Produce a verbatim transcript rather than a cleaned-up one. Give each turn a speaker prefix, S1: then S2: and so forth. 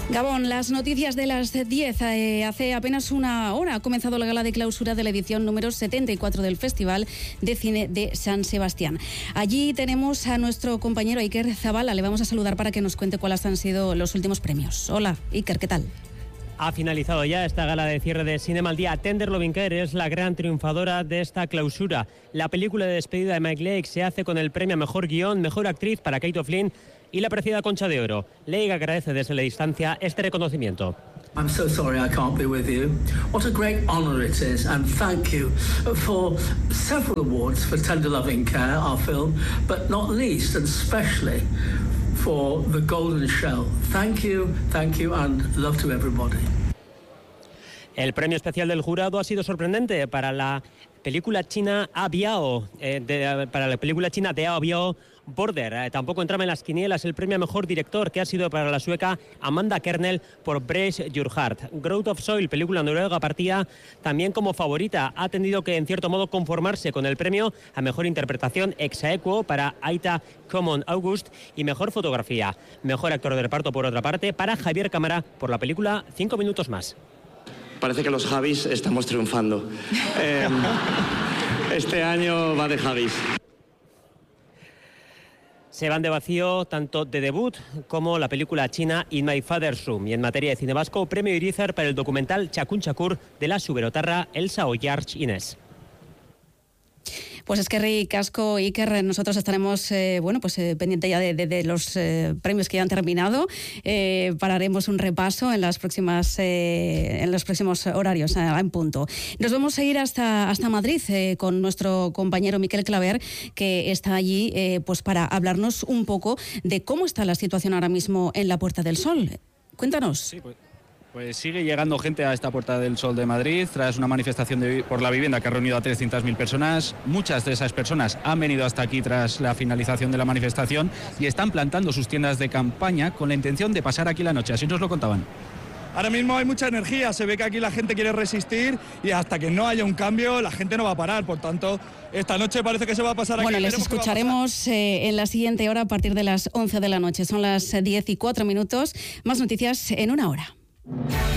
S1: Gabón, las noticias de las diez. Eh, hace apenas una hora ha comenzado la gala de clausura de la edición número setenta y cuatro del Festival de Cine de San Sebastián. Allí tenemos a nuestro compañero Iker Zabala. Le vamos a saludar para que nos cuente cuáles han sido los últimos premios. Hola, Iker, ¿qué tal?
S2: Ha finalizado ya esta gala de cierre de Cinema al Día. Tender Loving Care es la gran triunfadora de esta clausura. La película de despedida de Mike Leigh se hace con el premio a Mejor Guión, Mejor Actriz para Kate O'Flynn y la apreciada Concha de Oro. Leigh agradece desde la distancia este reconocimiento.
S3: I'm so sorry I can't be with you. What a great honour it is, and thank you for several awards for Tender Loving Care, our film, but not least and especially for the Golden Shell. Thank you, thank you, and love to everybody.
S2: El premio especial del jurado ha sido sorprendente para la película china A Biao, eh, de, para la película china de A Biao Border. Eh, tampoco entraba en las quinielas el premio a mejor director, que ha sido para la sueca Amanda Kernel por Break Your Heart. Growth of Soil, película noruega, partía también como favorita. Ha tenido que, en cierto modo, conformarse con el premio a mejor interpretación ex aequo para Aita Common August y mejor fotografía. Mejor actor de reparto, por otra parte, para Javier Cámara por la película Cinco minutos más.
S4: Parece que los Javis estamos triunfando. Eh, este año va de Javis.
S2: Se van de vacío tanto de debut como la película china In My Father's Room. Y en materia de cine vasco, premio Irizar para el documental Chakun Chakur de la suberotarra Elsa Oyarch Inés.
S1: Pues es que Rick Casco, Iker, nosotros estaremos eh, bueno, pues eh, pendiente ya de, de, de los eh, premios que ya han terminado. Eh, pararemos un repaso en las próximas eh, en los próximos horarios eh, en punto. Nos vamos a ir hasta hasta Madrid eh, con nuestro compañero Miquel Claver, que está allí eh, pues para hablarnos un poco de cómo está la situación ahora mismo en la Puerta del Sol. Cuéntanos.
S5: Sí, pues. Pues sigue llegando gente a esta Puerta del Sol de Madrid tras una manifestación de, por la vivienda que ha reunido a trescientas mil personas. Muchas de esas personas han venido hasta aquí tras la finalización de la manifestación y están plantando sus tiendas de campaña con la intención de pasar aquí la noche. Así nos lo contaban.
S6: Ahora mismo hay mucha energía, se ve que aquí la gente quiere resistir y hasta que no haya un cambio la gente no va a parar. Por tanto, esta noche parece que se va a pasar aquí.
S1: Bueno, les escucharemos eh, en la siguiente hora a partir de las once de la noche. Son las diez y cuatro minutos. Más noticias en una hora.